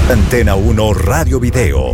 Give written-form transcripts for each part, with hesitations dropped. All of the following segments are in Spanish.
Antena 1 Radio Video.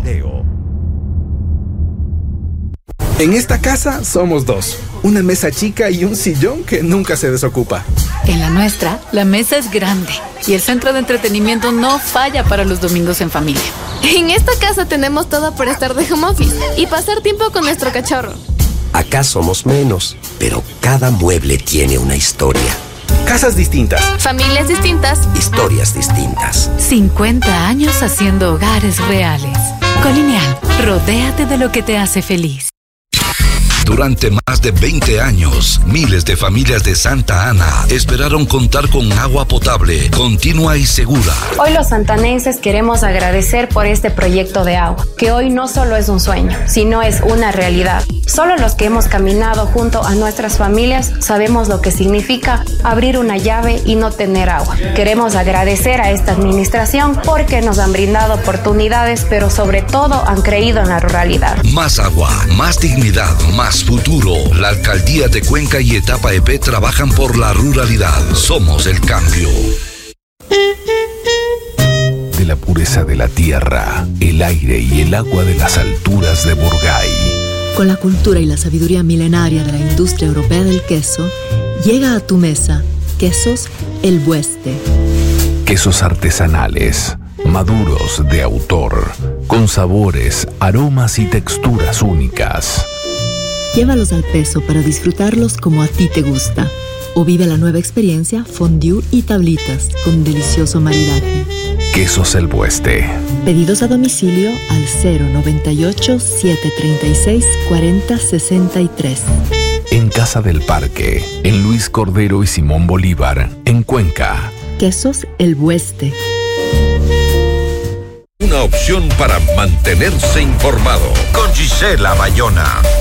En esta casa somos dos. Una mesa chica y un sillón que nunca se desocupa. En la nuestra, la mesa es grande y el centro de entretenimiento no falla para los domingos en familia. En esta casa tenemos todo para estar de home office y pasar tiempo con nuestro cachorro. Acá somos menos, pero cada mueble tiene una historia. Casas distintas. Familias distintas. Historias distintas. 50 años haciendo hogares reales. Colineal, rodéate de lo que te hace feliz. Durante más de 20 años, miles de familias de Santa Ana esperaron contar con agua potable, continua y segura. Hoy los santanenses queremos agradecer por este proyecto de agua, que hoy no solo es un sueño, sino es una realidad. Solo los que hemos caminado junto a nuestras familias sabemos lo que significa abrir una llave y no tener agua. Queremos agradecer a esta administración porque nos han brindado oportunidades, pero sobre todo han creído en la ruralidad. Más agua, más dignidad, más futuro. La Alcaldía de Cuenca y Etapa EP trabajan por la ruralidad. Somos el cambio. De la pureza de la tierra, el aire y el agua de las alturas de Burgay. Con la cultura y la sabiduría milenaria de la industria europea del queso, llega a tu mesa Quesos El Bueste. Quesos artesanales, maduros de autor, con sabores, aromas y texturas únicas. Llévalos al peso para disfrutarlos como a ti te gusta. O vive la nueva experiencia fondue y tablitas con delicioso maridaje. Quesos El Bueste. Pedidos a domicilio al 098-736-4063. En Casa del Parque, en Luis Cordero y Simón Bolívar, en Cuenca. Quesos El Bueste. Una opción para mantenerse informado. Con Gisela Bayona.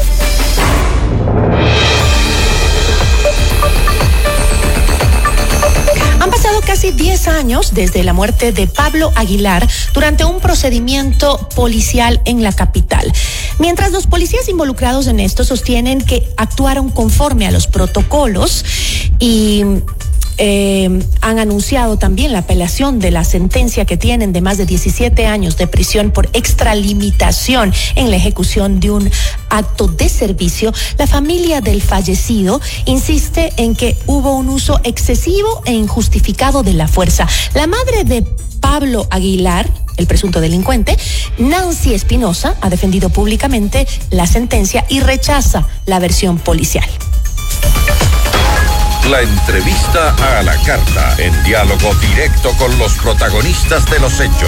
Han pasado casi 10 años desde la muerte de Pablo Aguilar durante un procedimiento policial en la capital. Mientras los policías involucrados en esto sostienen que actuaron conforme a los protocolos y han anunciado también la apelación de la sentencia que tienen de más de 17 años de prisión por extralimitación en la ejecución de un acto de servicio, la familia del fallecido insiste en que hubo un uso excesivo e injustificado de la fuerza. La madre de Pablo Aguilar, el presunto delincuente, Nancy Espinosa, ha defendido públicamente la sentencia y rechaza la versión policial. La entrevista a la carta, en diálogo directo con los protagonistas de los hechos.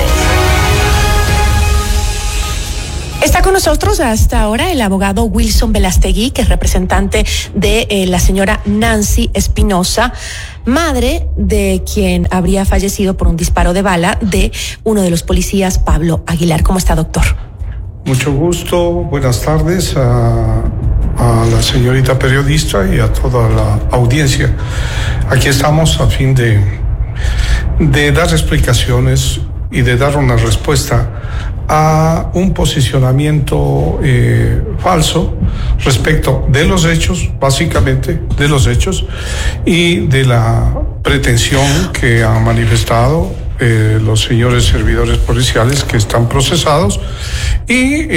Está con nosotros hasta ahora el abogado Wilson Velastegui, que es representante de la señora Nancy Espinosa, madre de quien habría fallecido por un disparo de bala de uno de los policías, Pablo Aguilar. ¿Cómo está, doctor? Mucho gusto, buenas tardes a la señorita periodista y a toda la audiencia. Aquí estamos a fin de dar explicaciones y de dar una respuesta a un posicionamiento falso respecto de los hechos, básicamente de los hechos, y de la pretensión que han manifestado los señores servidores policiales que están procesados y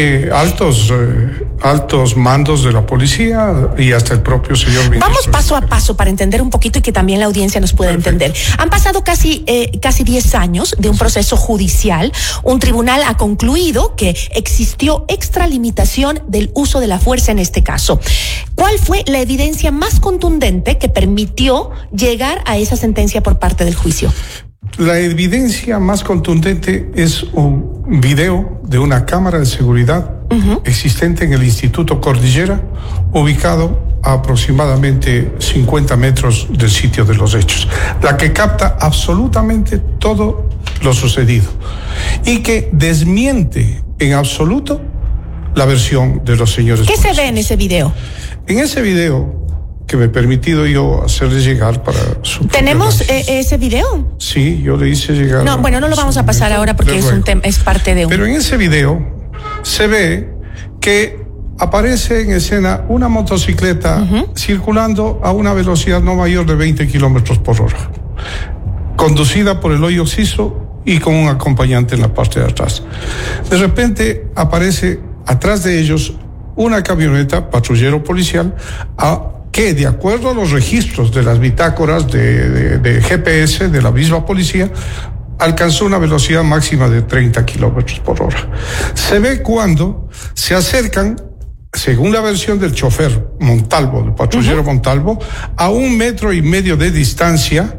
altos mandos de la policía y hasta el propio señor ministro. Vamos paso a paso para entender un poquito y que también la audiencia nos pueda entender. Han pasado casi 10 años de un proceso judicial. Un tribunal ha concluido que existió extralimitación del uso de la fuerza en este caso. ¿Cuál fue la evidencia más contundente que permitió llegar a esa sentencia por parte del juicio? La evidencia más contundente es un video de una cámara de seguridad existente en el Instituto Cordillera, ubicado a aproximadamente 50 metros del sitio de los hechos, la que capta absolutamente todo lo sucedido y que desmiente en absoluto la versión de los señores. ¿Qué se ve en ese video? En ese video, que me he permitido yo hacerle llegar para su... ¿Tenemos ese video? Sí, yo le hice llegar... No, bueno, no lo vamos a pasar ahora porque es un tema, es parte de un... Pero en ese video se ve que aparece en escena una motocicleta circulando a una velocidad no mayor de 20 kilómetros por hora, conducida por Eloy Oxiso y con un acompañante en la parte de atrás. De repente aparece atrás de ellos una camioneta patrullero policial que, de acuerdo a los registros de las bitácoras de GPS de la misma policía, alcanzó una velocidad máxima de 30 kilómetros por hora. Se ve cuando se acercan, según la versión del chofer Montalvo, del patrullero Montalvo, a 1,5 metros de distancia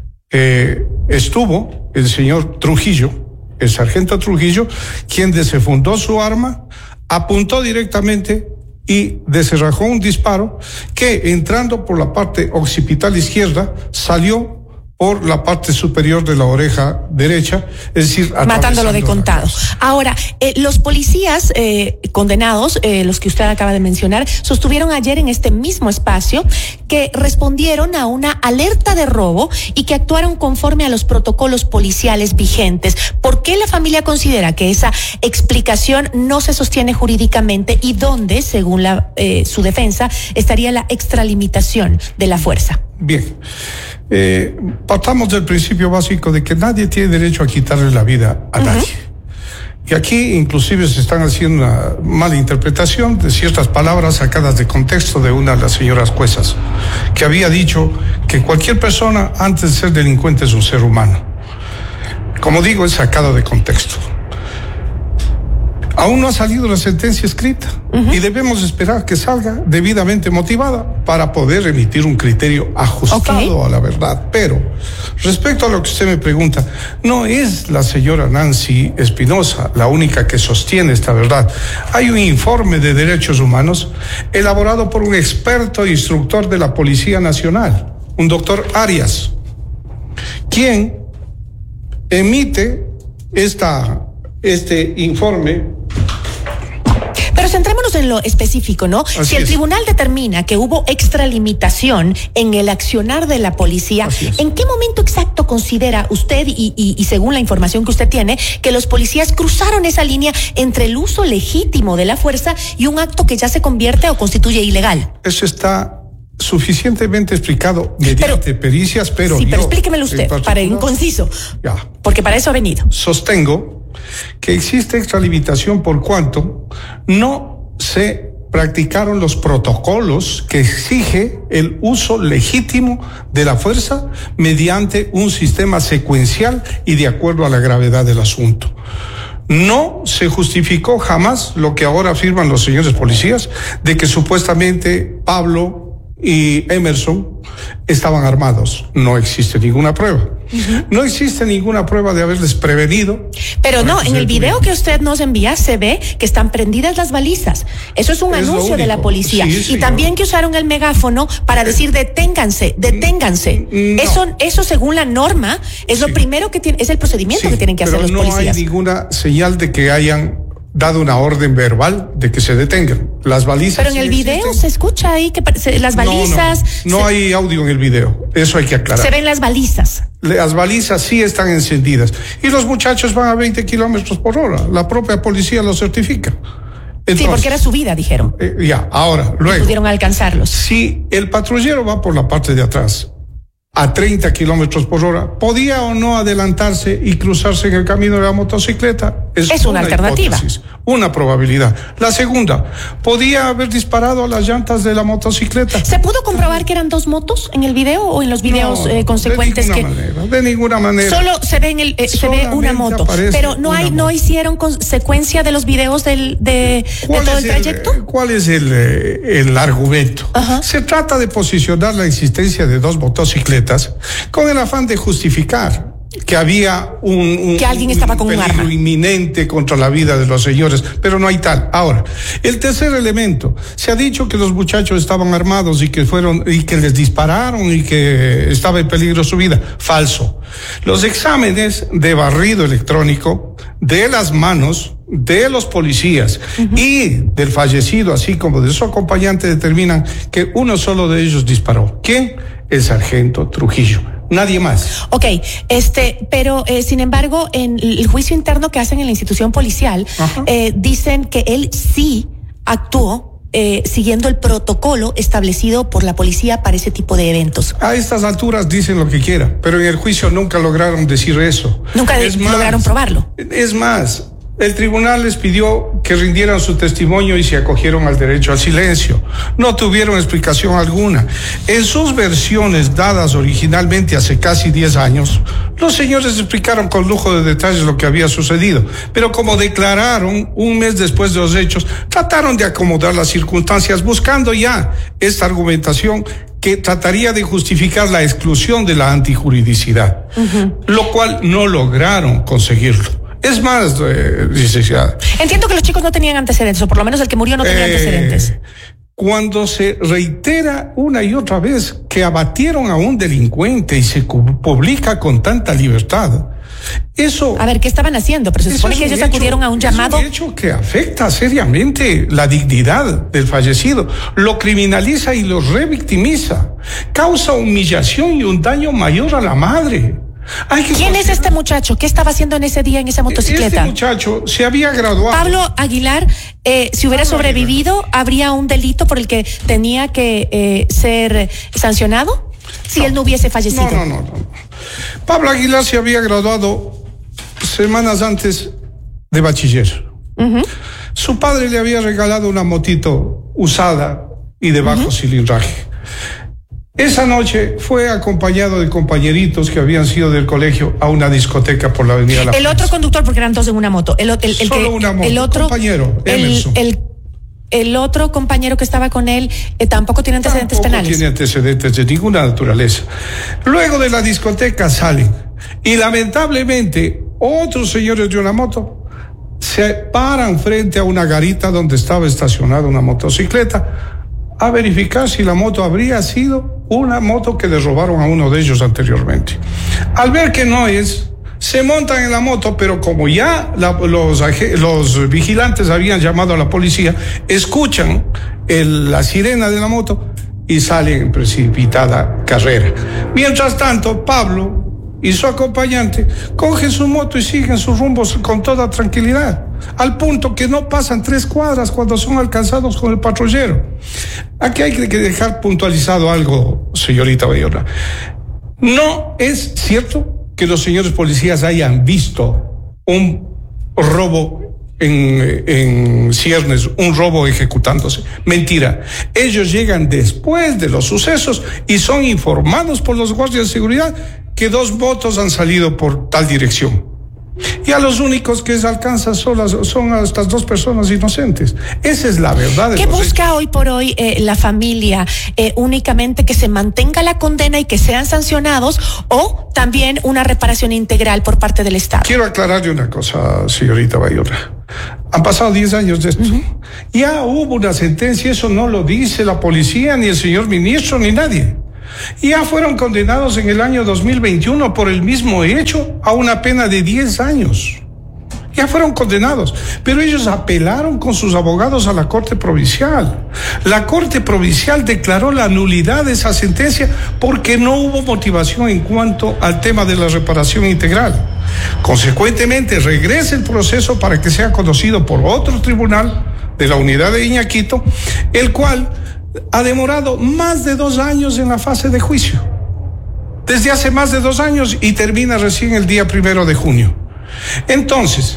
estuvo el señor Trujillo, el sargento Trujillo, quien desenfundó su arma, apuntó directamente y desenrajó un disparo que, entrando por la parte occipital izquierda, salió por la parte superior de la oreja derecha, es decir, matándolo de contado. Ahora, los policías condenados, los que usted acaba de mencionar, sostuvieron ayer en este mismo espacio que respondieron a una alerta de robo y que actuaron conforme a los protocolos policiales vigentes. ¿Por qué la familia considera que esa explicación no se sostiene jurídicamente y dónde, según su defensa, estaría la extralimitación de la fuerza? Bien. Partamos del principio básico de que nadie tiene derecho a quitarle la vida a nadie. Y aquí inclusive se están haciendo una mala interpretación de ciertas palabras sacadas de contexto de una de las señoras juezas, que había dicho que cualquier persona antes de ser delincuente es un ser humano. Como digo, es sacado de contexto. Aún no ha salido la sentencia escrita y debemos esperar que salga debidamente motivada para poder emitir un criterio ajustado a la verdad. Pero respecto a lo que usted me pregunta, no es la señora Nancy Espinosa la única que sostiene esta verdad. Hay un informe de derechos humanos elaborado por un experto instructor de la Policía Nacional, un doctor Arias, quien emite este informe. Pero centrémonos en lo específico, ¿no? Si el tribunal determina que hubo extralimitación en el accionar de la policía, ¿en qué momento exacto considera usted, y según la información que usted tiene, que los policías cruzaron esa línea entre el uso legítimo de la fuerza y un acto que ya se convierte o constituye ilegal? Eso está suficientemente explicado mediante pericias, pero sí, pero explíquemelo usted, para ir conciso. Ya. Porque para eso ha venido. Sostengo que existe extralimitación por cuanto no se practicaron los protocolos que exige el uso legítimo de la fuerza mediante un sistema secuencial y de acuerdo a la gravedad del asunto. No se justificó jamás lo que ahora afirman los señores policías de que supuestamente Pablo y Emerson estaban armados. No existe ninguna prueba. No existe ninguna prueba de haberles prevenido. Pero no, en el video que usted nos envía se ve que están prendidas las balizas. Eso es un anuncio de la policía. Y también que usaron el megáfono para decir deténganse, deténganse. No. Eso según la norma es lo primero que tiene, es el procedimiento que tienen que hacer los policías. No hay ninguna señal de que hayan dado una orden verbal de que se detengan. Las balizas. Pero en el video se escucha ahí que las balizas. No hay audio en el video. Eso hay que aclarar. Se ven las balizas. Las balizas sí están encendidas. Y los muchachos van a 20 kilómetros por hora. La propia policía lo certifica. Entonces, sí, porque era su vida, dijeron. Ahora, luego. Pudieron alcanzarlos. Si el patrullero va por la parte de atrás a 30 kilómetros por hora, ¿podía o no adelantarse y cruzarse en el camino de la motocicleta? Es una alternativa. Hipótesis, una probabilidad. La segunda, ¿podía haber disparado a las llantas de la motocicleta? ¿Se pudo comprobar que eran dos motos en el video o en los videos consecuentes? De ninguna manera. Solo se ve se ve una moto, pero no hicieron consecuencia de los videos de todo el trayecto. ¿Cuál es el argumento? Se trata de posicionar la existencia de dos motocicletas con el afán de justificar que había que alguien estaba con un arma inminente contra la vida de los señores, pero no hay tal. Ahora, el tercer elemento, se ha dicho que los muchachos estaban armados y que les dispararon y que estaba en peligro su vida. Falso. Los exámenes de barrido electrónico de las manos de los policías y del fallecido, así como de su acompañante, determinan que uno solo de ellos disparó. ¿Quién? El sargento Trujillo. Nadie más. Ok, pero sin embargo, en el juicio interno que hacen en la institución policial, dicen que él sí actuó siguiendo el protocolo establecido por la policía para ese tipo de eventos. A estas alturas dicen lo que quieran, pero en el juicio nunca lograron decir eso. Nunca lograron probarlo. Es más, el tribunal les pidió que rindieran su testimonio y se acogieron al derecho al silencio. No tuvieron explicación alguna. En sus versiones dadas originalmente hace casi 10 años, los señores explicaron con lujo de detalles lo que había sucedido. Pero como declararon un mes después de los hechos, trataron de acomodar las circunstancias buscando ya esta argumentación que trataría de justificar la exclusión de la antijuridicidad, lo cual no lograron conseguirlo. Es más, licenciada. Entiendo que los chicos no tenían antecedentes, o por lo menos el que murió no tenía antecedentes. Cuando se reitera una y otra vez que abatieron a un delincuente y se publica con tanta libertad, eso... A ver, ¿qué estaban haciendo? Pero se supone que ellos acudieron a un llamado... Es un hecho que afecta seriamente la dignidad del fallecido, lo criminaliza y lo revictimiza, causa humillación y un daño mayor a la madre. ¿Quién es este muchacho? ¿Qué estaba haciendo en ese día en esa motocicleta? Este muchacho se había graduado. Pablo Aguilar, si hubiera sobrevivido, ¿habría un delito por el que tenía que ser sancionado? Si él no hubiese fallecido. No. Pablo Aguilar se había graduado semanas antes de bachiller. Su padre le había regalado una motito usada y de bajo cilindraje. Esa noche fue acompañado de compañeritos que habían sido del colegio a una discoteca por la avenida La El otro conductor, porque eran dos en una moto. Una moto. El otro compañero, Emerson. El otro compañero que estaba con él tampoco tiene antecedentes penales. No tiene antecedentes de ninguna naturaleza. Luego de la discoteca salen y lamentablemente otros señores de una moto se paran frente a una garita donde estaba estacionada una motocicleta a verificar si la moto habría sido una moto que les robaron a uno de ellos anteriormente. Al ver que no es, se montan en la moto, pero como ya los vigilantes habían llamado a la policía, escuchan la sirena de la moto y salen en precipitada carrera. Mientras tanto, Pablo y su acompañante cogen su moto y siguen sus rumbos con toda tranquilidad, al punto que no pasan 3 cuadras cuando son alcanzados con el patrullero. Aquí hay que dejar puntualizado algo, señorita Bayona. No es cierto que los señores policías hayan visto un robo en ciernes, un robo ejecutándose. Mentira. Ellos llegan después de los sucesos y son informados por los guardias de seguridad que 2 motos han salido por tal dirección. Y a los únicos que se alcanzan son a estas 2 personas inocentes. Esa es la verdad. ¿Qué busca hoy por hoy la familia? ¿Únicamente que se mantenga la condena y que sean sancionados, o también una reparación integral por parte del Estado? Quiero aclararle una cosa, señorita Bayona. Han pasado 10 años de esto. Ya hubo una sentencia, eso no lo dice la policía, ni el señor ministro, ni nadie. Ya fueron condenados en el año 2021 por el mismo hecho a una pena de 10 años. Ya fueron condenados, pero ellos apelaron con sus abogados a la Corte Provincial. La Corte Provincial declaró la nulidad de esa sentencia porque no hubo motivación en cuanto al tema de la reparación integral. Consecuentemente, regresa el proceso para que sea conocido por otro tribunal de la unidad de Iñaquito, el cual ha demorado más de 2 años en la fase de juicio. Desde hace más de 2 años y termina recién el día 1 de junio. Entonces,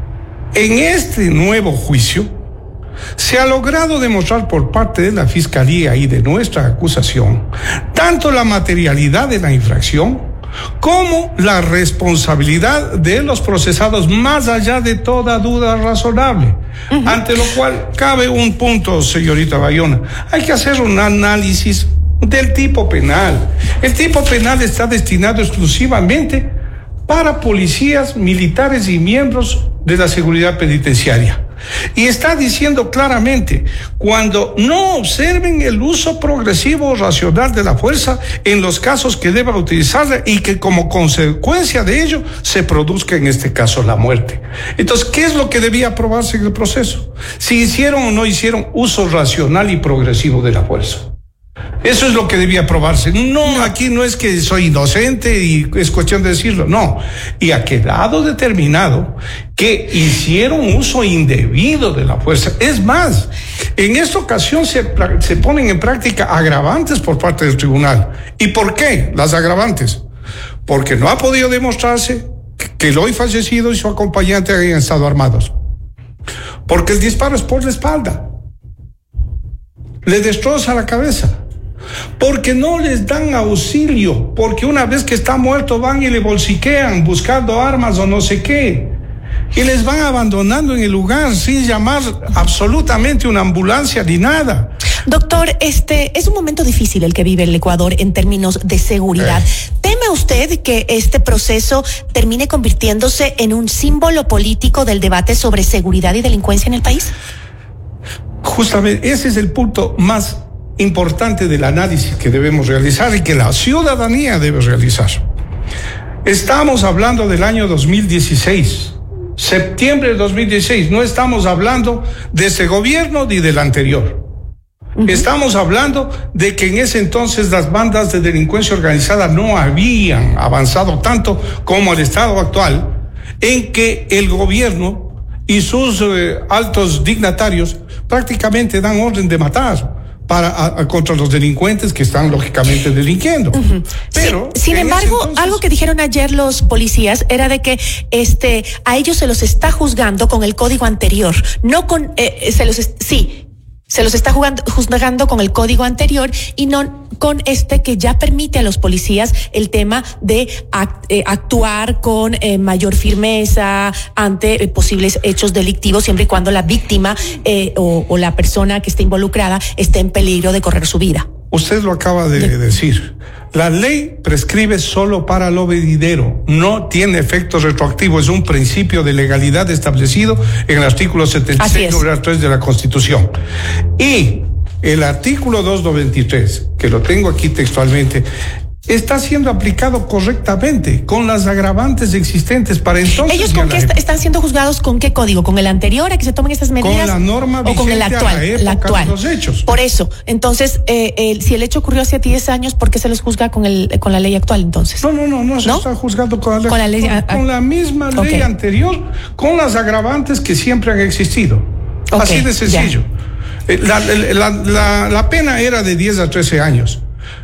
en este nuevo juicio, se ha logrado demostrar por parte de la Fiscalía y de nuestra acusación tanto la materialidad de la infracción como la responsabilidad de los procesados, más allá de toda duda razonable. Ante lo cual cabe un punto, señorita Bayona. Hay que hacer un análisis del tipo penal. El tipo penal está destinado exclusivamente para policías, militares y miembros de la seguridad penitenciaria. Y está diciendo claramente, cuando no observen el uso progresivo o racional de la fuerza en los casos que deban utilizarla y que como consecuencia de ello se produzca en este caso la muerte. Entonces, ¿qué es lo que debía probarse en el proceso? Si hicieron o no hicieron uso racional y progresivo de la fuerza. Eso es lo que debía probarse. No, aquí no es que soy inocente y es cuestión de decirlo, no. Y ha quedado determinado que hicieron uso indebido de la fuerza. Es más, en esta ocasión se ponen en práctica agravantes por parte del tribunal. ¿Y por qué las agravantes? Porque no ha podido demostrarse que el hoy fallecido y su acompañante hayan estado armados. Porque el disparo es por la espalda. Le destroza la cabeza. Porque no les dan auxilio. Porque una vez que está muerto van y le bolsiquean buscando armas o no sé qué. Y les van abandonando en el lugar sin llamar absolutamente una ambulancia ni nada. Doctor, es un momento difícil el que vive el Ecuador en términos de seguridad. ¿Teme usted que este proceso termine convirtiéndose en un símbolo político del debate sobre seguridad y delincuencia en el país? Justamente ese es el punto más importante del análisis que debemos realizar y que la ciudadanía debe realizar. Estamos hablando del año 2016. Septiembre de 2016, no estamos hablando de ese gobierno ni del anterior. Estamos hablando de que en ese entonces las bandas de delincuencia organizada no habían avanzado tanto como el estado actual, en que el gobierno y sus altos dignatarios prácticamente dan orden de matar contra los delincuentes que están lógicamente delinquiendo. Pero sin embargo, entonces, algo que dijeron ayer los policías era de que a ellos se los está juzgando con el código anterior, no con se los está juzgando con el código anterior y no con que ya permite a los policías el tema de actuar con mayor firmeza ante posibles hechos delictivos, siempre y cuando la víctima o la persona que esté involucrada esté en peligro de correr su vida. Usted lo acaba de decir. La ley prescribe solo para lo venidero, no tiene efecto retroactivo, es un principio de legalidad establecido en el artículo 76, número 3 de la Constitución. Y el artículo 293, que lo tengo aquí textualmente, está siendo aplicado correctamente con las agravantes existentes para entonces. ¿Ellos con qué están siendo juzgados? ¿Con qué código? ¿Con el anterior a que se tomen estas medidas? Con la norma vigente o con el actual, a la época de los hechos. Por eso, entonces, si el hecho ocurrió hace 10 años, ¿por qué se los juzga con la ley actual entonces? No se está juzgando con la ley, con la misma ley anterior, con las agravantes que siempre han existido. Así de sencillo. La pena era de 10 a 13 años.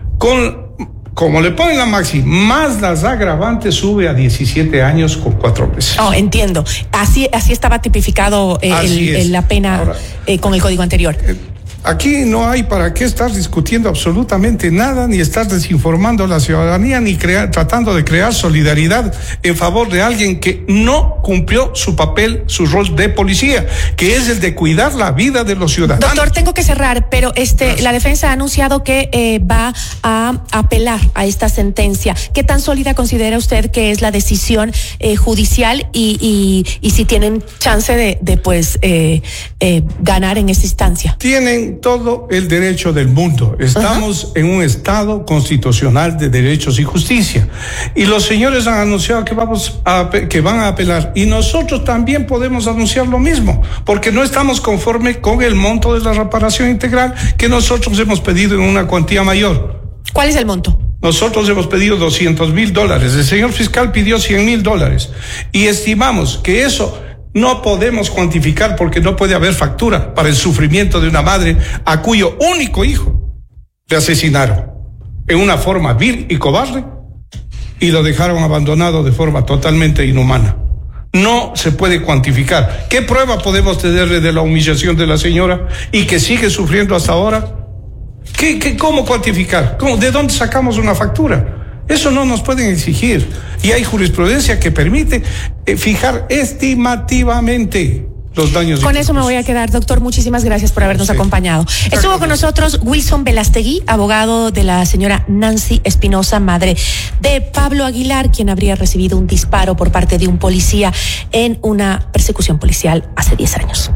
Como le ponen la máxima, más las agravantes sube a 17 años con 4 meses. Oh, entiendo. Así estaba tipificado la pena ahora, con el código anterior. Aquí no hay para qué estar discutiendo absolutamente nada, ni estar desinformando a la ciudadanía, ni tratando de crear solidaridad en favor de alguien que no cumplió su papel, su rol de policía, que es el de cuidar la vida de los ciudadanos. Doctor, tengo que cerrar, pero la defensa ha anunciado que va a apelar a esta sentencia. ¿Qué tan sólida considera usted que es la decisión judicial y si tienen chance de ganar en esta instancia? Tienen todo el derecho del mundo. Estamos en un estado constitucional de derechos y justicia. Y los señores han anunciado que van a apelar. Y nosotros también podemos anunciar lo mismo, porque no estamos conformes con el monto de la reparación integral que nosotros hemos pedido en una cuantía mayor. ¿Cuál es el monto? Nosotros hemos pedido $200,000. El señor fiscal pidió $100,000. Y estimamos que eso no podemos cuantificar porque no puede haber factura para el sufrimiento de una madre a cuyo único hijo le asesinaron en una forma vil y cobarde y lo dejaron abandonado de forma totalmente inhumana. No se puede cuantificar. ¿Qué prueba podemos tenerle de la humillación de la señora y que sigue sufriendo hasta ahora? ¿Cómo cuantificar? ¿De dónde sacamos una factura? Eso no nos pueden exigir. Y hay jurisprudencia que permite fijar estimativamente los daños. Con eso me voy a quedar, doctor. Muchísimas gracias por habernos acompañado. Estuvo con nosotros Wilson Velastegui, abogado de la señora Nancy Espinosa, madre de Pablo Aguilar, quien habría recibido un disparo por parte de un policía en una persecución policial hace 10 años.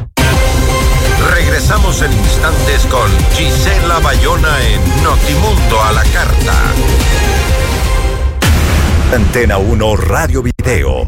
Regresamos en instantes con Gisela Bayona en Notimundo a la Carta. Antena 1 Radio Video.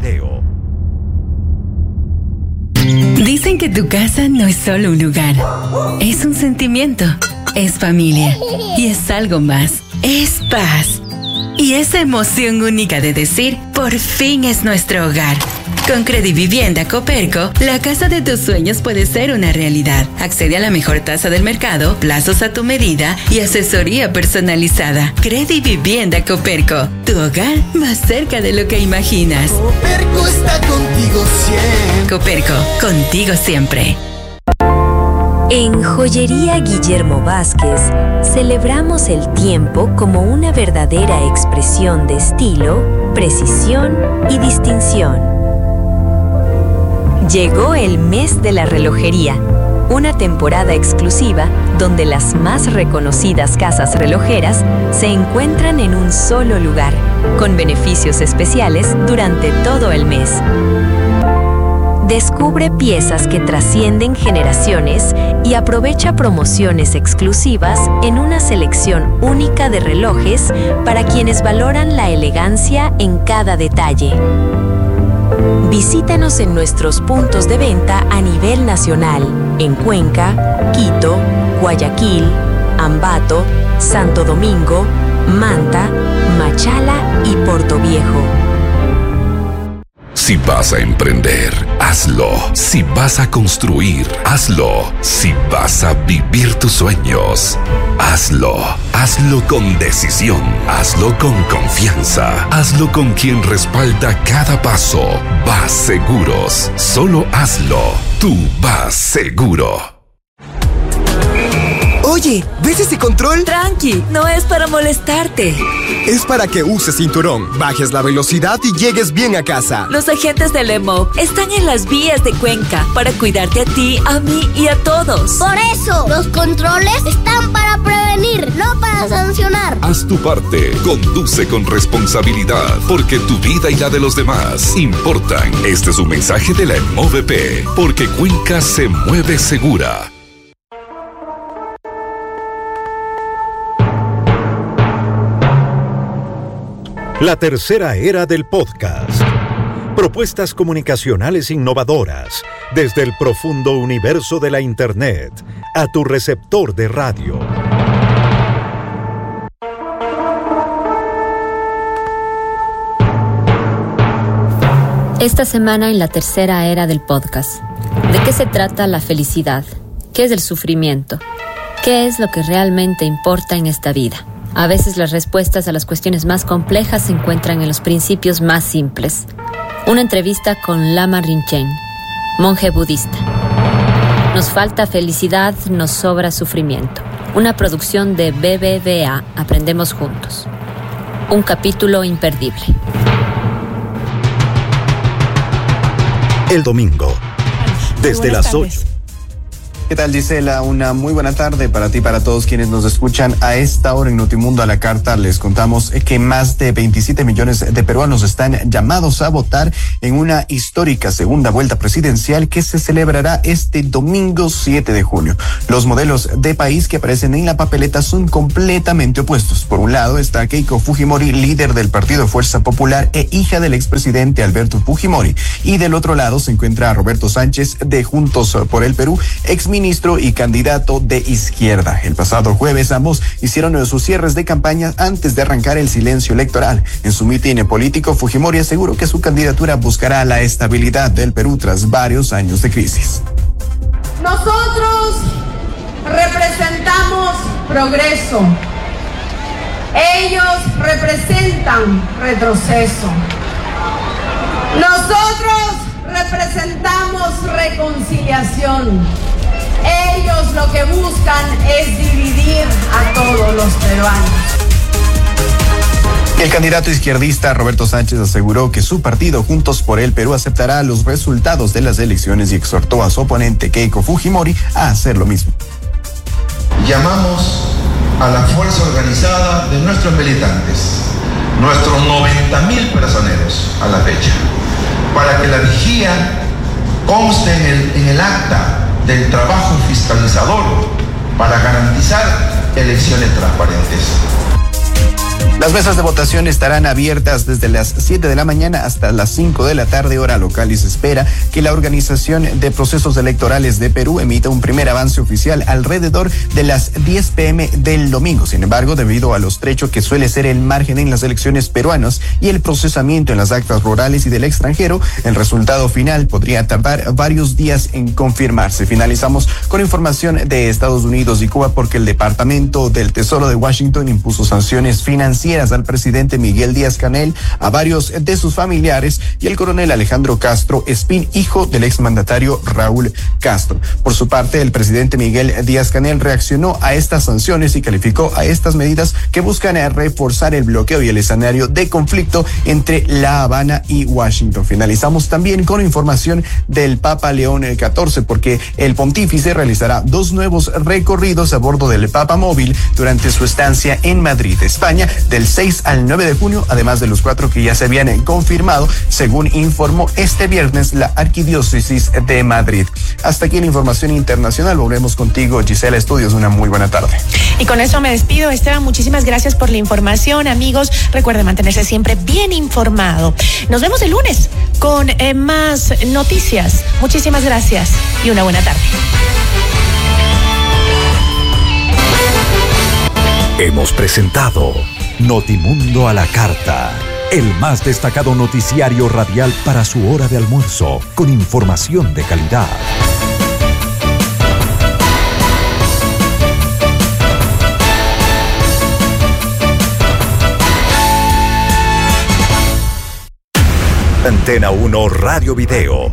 Dicen que tu casa no es solo un lugar, es un sentimiento, es familia y es algo más, es paz. Y esa emoción única de decir, por fin es nuestro hogar. Con Credivivienda Coperco, la casa de tus sueños puede ser una realidad. Accede a la mejor tasa del mercado, plazos a tu medida y asesoría personalizada. Credivivienda Coperco, tu hogar más cerca de lo que imaginas. Coperco está contigo siempre. Coperco, contigo siempre. En Joyería Guillermo Vázquez celebramos el tiempo como una verdadera expresión de estilo, precisión y distinción. Llegó el mes de la relojería, una temporada exclusiva donde las más reconocidas casas relojeras se encuentran en un solo lugar, con beneficios especiales durante todo el mes. Descubre piezas que trascienden generaciones y aprovecha promociones exclusivas en una selección única de relojes para quienes valoran la elegancia en cada detalle. Visítanos en nuestros puntos de venta a nivel nacional, en Cuenca, Quito, Guayaquil, Ambato, Santo Domingo, Manta, Machala y Portoviejo. Si vas a emprender, hazlo. Si vas a construir, hazlo. Si vas a vivir tus sueños, hazlo. Hazlo con decisión. Hazlo con confianza. Hazlo con quien respalda cada paso. Vas Seguros. Solo hazlo. Tú vas seguro. Oye, ¿ves ese control? Tranqui, no es para molestarte. Es para que uses cinturón, bajes la velocidad y llegues bien a casa. Los agentes del EMOB están en las vías de Cuenca para cuidarte a ti, a mí y a todos. Por eso, los controles están para prevenir, no para sancionar. Haz tu parte, conduce con responsabilidad, porque tu vida y la de los demás importan. Este es un mensaje de la EMOVP, porque Cuenca se mueve segura. La tercera era del podcast. Propuestas comunicacionales innovadoras desde el profundo universo de la Internet a tu receptor de radio. Esta semana en la tercera era del podcast. ¿De qué se trata la felicidad? ¿Qué es el sufrimiento? ¿Qué es lo que realmente importa en esta vida? A veces las respuestas a las cuestiones más complejas se encuentran en los principios más simples. Una entrevista con Lama Rinchen, monje budista. Nos falta felicidad, nos sobra sufrimiento. Una producción de BBVA, Aprendemos Juntos. Un capítulo imperdible. El domingo, desde las 8. ¿Qué tal, Gisela? Una muy buena tarde para ti y para todos quienes nos escuchan a esta hora en Notimundo a la Carta. Les contamos que más de 27 millones de peruanos están llamados a votar en una histórica segunda vuelta presidencial que se celebrará este domingo 7 de junio. Los modelos de país que aparecen en la papeleta son completamente opuestos. Por un lado está Keiko Fujimori, líder del Partido Fuerza Popular e hija del expresidente Alberto Fujimori. Y del otro lado se encuentra Roberto Sánchez de Juntos por el Perú, exministro y candidato de izquierda. El pasado jueves ambos hicieron sus cierres de campaña antes de arrancar el silencio electoral. En su mitin político, Fujimori aseguró que su candidatura buscará la estabilidad del Perú tras varios años de crisis. Nosotros representamos progreso. Ellos representan retroceso. Nosotros representamos reconciliación. Ellos lo que buscan es dividir a todos los peruanos. El candidato izquierdista Roberto Sánchez aseguró que su partido Juntos por el Perú aceptará los resultados de las elecciones y exhortó a su oponente Keiko Fujimori a hacer lo mismo. Llamamos a la fuerza organizada de nuestros militantes, nuestros 90.000 personeros a la fecha, para que la vigía conste en el acta del trabajo fiscalizador para garantizar elecciones transparentes. Las mesas de votación estarán abiertas desde las 7 de la mañana hasta las 5 de la tarde, hora local, y se espera que la Organización de Procesos Electorales de Perú emita un primer avance oficial alrededor de las 10 p.m. del domingo. Sin embargo, debido a lo estrecho que suele ser el margen en las elecciones peruanas y el procesamiento en las actas rurales y del extranjero, el resultado final podría tardar varios días en confirmarse. Finalizamos con información de Estados Unidos y Cuba, porque el Departamento del Tesoro de Washington impuso sanciones financieras al presidente Miguel Díaz-Canel, a varios de sus familiares y al coronel Alejandro Castro Espín, hijo del exmandatario Raúl Castro. Por su parte, el presidente Miguel Díaz-Canel reaccionó a estas sanciones y calificó a estas medidas que buscan reforzar el bloqueo y el escenario de conflicto entre La Habana y Washington. Finalizamos también con información del Papa León XIV, porque el pontífice realizará 2 nuevos recorridos a bordo del Papa Móvil durante su estancia en Madrid, España, del 6 al 9 de junio, además de los 4 que ya se habían confirmado, según informó este viernes la Arquidiócesis de Madrid. Hasta aquí la información internacional. Volvemos contigo, Gisela Estudios. Una muy buena tarde. Y con eso me despido, Esteban. Muchísimas gracias por la información, amigos. Recuerden mantenerse siempre bien informado. Nos vemos el lunes con más noticias. Muchísimas gracias y una buena tarde. Hemos presentado Notimundo a la Carta, el más destacado noticiario radial para su hora de almuerzo, con información de calidad. Antena 1 Radio Video.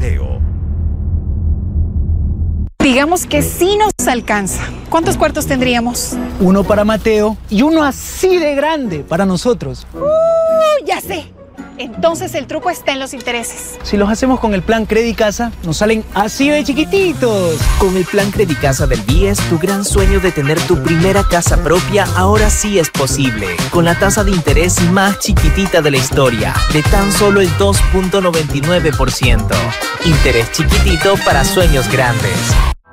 Digamos que sí nos alcanza. ¿Cuántos cuartos tendríamos? Uno para Mateo y uno así de grande para nosotros. Ya sé. Entonces el truco está en los intereses. Si los hacemos con el plan Credicasa, nos salen así de chiquititos. Con el plan Credicasa del BIES, tu gran sueño de tener tu primera casa propia ahora sí es posible. Con la tasa de interés más chiquitita de la historia, de tan solo el 2.99%. Interés chiquitito para sueños grandes.